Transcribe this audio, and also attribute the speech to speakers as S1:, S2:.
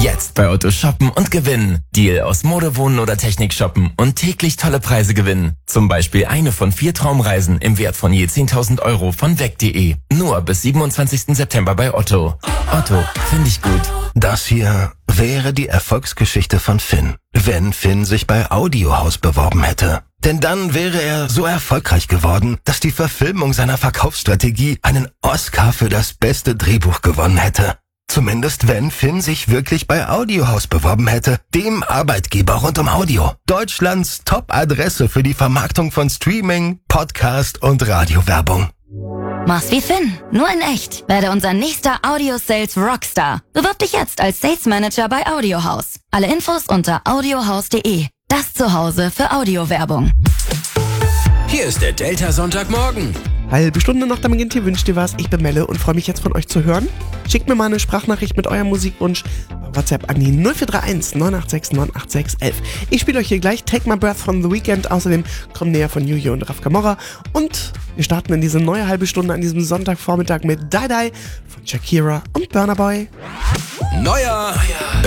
S1: Jetzt bei Otto shoppen und gewinnen. Deal aus Mode, Wohnen oder Technik shoppen und täglich tolle Preise gewinnen. Zum Beispiel eine von 4 Traumreisen im Wert von je 10.000 Euro von weg.de. Nur bis 27. September bei Otto. Otto, finde ich gut.
S2: Das hier wäre die Erfolgsgeschichte von Finn, wenn Finn sich bei Audiohaus beworben hätte. Denn dann wäre er so erfolgreich geworden, dass die Verfilmung seiner Verkaufsstrategie einen Oscar für das beste Drehbuch gewonnen hätte. Zumindest wenn Finn sich wirklich bei Audiohaus beworben hätte, dem Arbeitgeber rund um Audio. Deutschlands Top-Adresse für die Vermarktung von Streaming, Podcast und Radiowerbung.
S3: Mach's wie Finn, nur in echt. Werde unser nächster Audio-Sales Rockstar. Bewirb dich jetzt als Sales Manager bei Audiohaus. Alle Infos unter audiohaus.de. Das Zuhause für Audiowerbung.
S4: Hier ist der Delta Sonntagmorgen.
S5: Halbe Stunde nach dem Beginn hier wünscht ihr was. Ich bin Melle und freue mich jetzt von euch zu hören. Schickt mir mal eine Sprachnachricht mit eurem Musikwunsch bei WhatsApp an die 0431 986 986 11. Ich spiele euch hier gleich Take My Breath von The Weeknd. Außerdem kommen näher von Yuyo und Raf Camorra. Und wir starten in diese neue halbe Stunde an diesem Sonntagvormittag mit Die Die von Shakira und Burna Boy.
S4: Neuer